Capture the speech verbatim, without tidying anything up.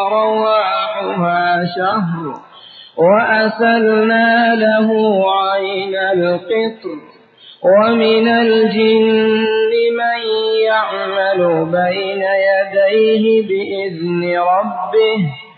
رواحها شهر وأسلنا له عين القطر ومن الجن من يعمل بين يديه بإذن ربه